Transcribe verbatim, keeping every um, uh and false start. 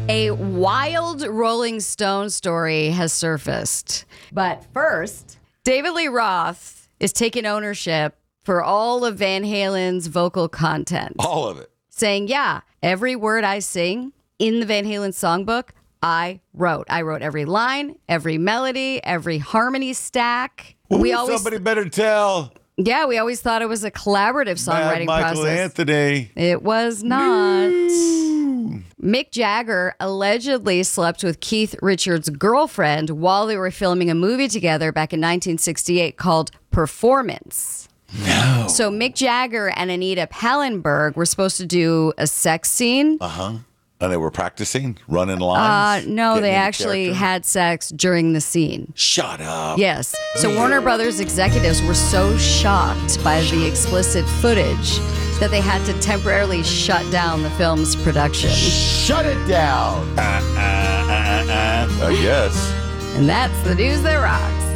A wild Rolling Stone story has surfaced. But first, David Lee Roth is taking ownership for all of Van Halen's vocal content. All of it. Saying, yeah, every word I sing in the Van Halen songbook, I wrote. I wrote every line, every melody, every harmony stack. Ooh, we always, somebody better tell. Yeah, we always thought it was a collaborative songwriting Mad Michael process. Anthony. It was not. No. Mick Jagger allegedly slept with Keith Richards' girlfriend while they were filming a movie together back in nineteen sixty-eight called Performance. No. So Mick Jagger and Anita Pallenberg were supposed to do a sex scene. Uh-huh. And they were practicing, running Uh, lines? no, getting they into actually character? had sex during the scene. Shut up. Yes. So Warner Brothers executives were so shocked by the explicit footage that they had to temporarily shut down the film's production. Shut it down. Uh, uh, uh, uh, uh. I guess. And that's the news that rocks.